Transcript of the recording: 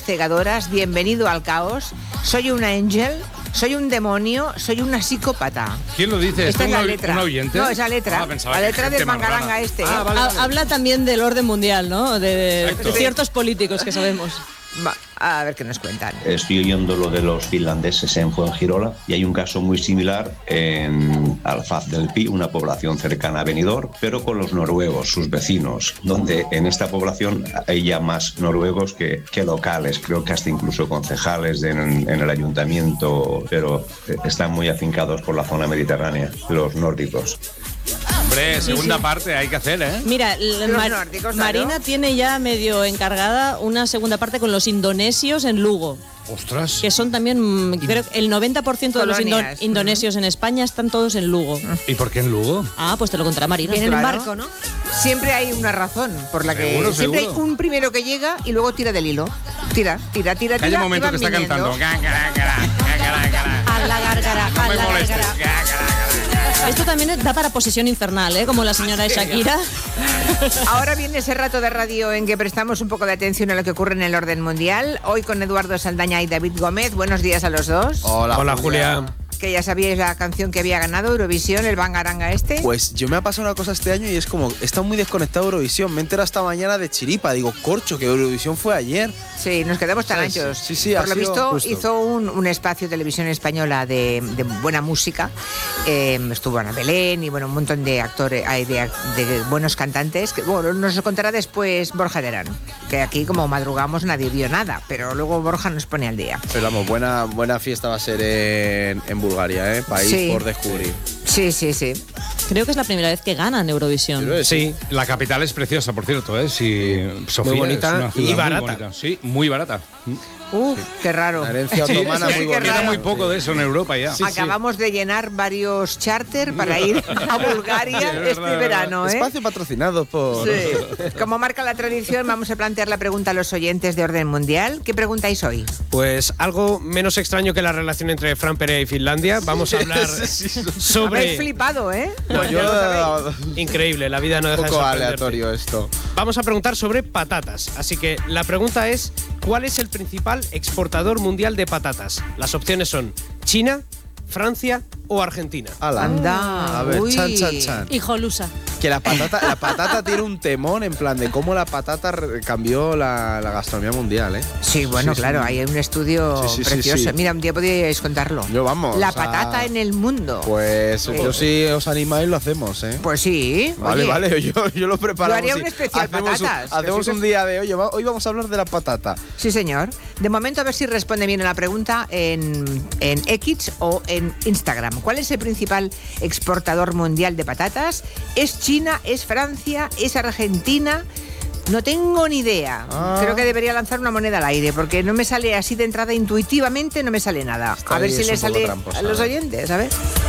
cegadoras, bienvenido al caos. Soy un ángel, soy un demonio, soy una psicópata. ¿Quién lo dice? Esta es la letra. ¿Un oyente? No, esa letra. La letra del mangaranga este. Vale. Habla también del orden mundial, ¿no? De ciertos políticos que sabemos. Va, a ver qué nos cuentan. Estoy oyendo lo de los finlandeses en Fuengirola y hay un caso muy similar en Alfaz del Pi, una población cercana a Benidorm, pero con los noruegos, sus vecinos, donde en esta población hay ya más noruegos que locales, creo que hasta incluso concejales en el ayuntamiento, pero están muy afincados por la zona mediterránea, los nórdicos. Hombre, segunda parte hay que hacer, ¿eh? Mira, nórdicos, Marina claro. tiene ya medio encargada una segunda parte con los indonesios en Lugo. ¡Ostras! Que son también, creo que el 90% de los Colonias. indonesios en España están todos en Lugo. ¿Y por qué en Lugo? Ah, pues te lo contará Marina. Vienen en Claro. barco, ¿no? Siempre hay una razón por la que... Seguro, siempre seguro. hay un primero que llega y luego tira del hilo. Tira. Hay un momento y que van está viniendo. cantando. A la gárgara, No a me la molestes. gárgara. Esto también da para posesión infernal, ¿eh? Como la señora de Shakira. Ahora viene ese rato de radio en que prestamos un poco de atención a lo que ocurre en el orden mundial. Hoy con Eduardo Saldaña y David Gómez. Buenos días a los dos. Hola, Julia. Que ya sabíais la canción que había ganado Eurovisión, el bangaranga este. Pues yo me ha pasado una cosa este año y es como, he estado muy desconectado de Eurovisión. Me he enterado esta mañana de chiripa. Digo, corcho, que Eurovisión fue ayer. Sí, nos quedamos tan ¿Sabes? anchos. Sí, Por ha lo sido visto justo. hizo un espacio televisión española de buena música. Estuvo Ana Belén y bueno, un montón de actores, de buenos cantantes. Que, bueno, nos lo contará después Borja Terán, que aquí como madrugamos nadie vio nada, pero luego Borja nos pone al día. Pero vamos, buena fiesta va a ser en Bulgaria, ¿eh? País Sí. por descubrir. Sí, sí, sí. Creo que es la primera vez que ganan Eurovisión. Creo que Sí, la capital es preciosa, por cierto, ¿eh? Sí, Sofía Muy bonita es una ciudad y muy barata. bonita. Sí, muy barata. Qué raro. La herencia Sí, otomana es que muy bonita. queda raro. muy poco de eso en Europa ya. Acabamos de llenar varios charter para ir a Bulgaria Sí, es verdad, este es verano, ¿eh? Espacio patrocinado por... Sí. Como marca la tradición, vamos a plantear la pregunta a los oyentes de orden mundial. ¿Qué preguntáis hoy? Pues algo menos extraño que la relación entre Fran Perea y Finlandia. Vamos a hablar Habéis sobre... flipado, ¿eh? No, Pues yo ya lo sabéis. Increíble, la vida no un deja de poco sorprenderte. aleatorio esto. Vamos a preguntar sobre patatas. Así que la pregunta es, ¿cuál es el principal exportador mundial de patatas? Las opciones son China, Francia o Argentina. Ala. Anda, A ver, uy. chan. Hijolusa. Que la patata tiene un temón en plan de cómo la patata cambió la gastronomía mundial, ¿eh? Sí, bueno, Sí, claro, sí. hay un estudio Sí, precioso. sí. Mira, un día podríais contarlo. Yo vamos. La o sea, patata en el mundo. Pues yo sí os animáis, lo hacemos, ¿eh? Pues sí. Vale, oye, vale, yo lo preparo. Yo haría un especial patatas. Hacemos Que sí un que- día de, oye, hoy vamos a hablar de la patata. Sí, señor. De momento, a ver si responde bien a la pregunta en X o en Instagram. ¿Cuál es el principal exportador mundial de patatas? ¿Es China? ¿Es Francia? ¿Es Argentina? No tengo ni idea. Creo que debería lanzar una moneda al aire, porque no me sale así de entrada intuitivamente, no me sale nada. Está A ver ahí, si es le un poco sale tramposa, a los ¿eh? oyentes, a ver.